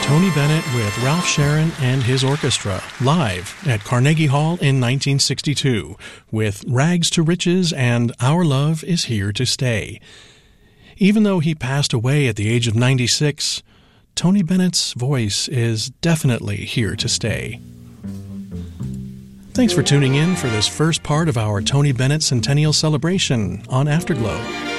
Tony Bennett with Ralph Sharon and his orchestra, live at Carnegie Hall in 1962, with Rags to Riches and Our Love is Here to Stay. Even though he passed away at the age of 96, Tony Bennett's voice is definitely here to stay. Thanks for tuning in for this first part of our Tony Bennett Centennial Celebration on Afterglow.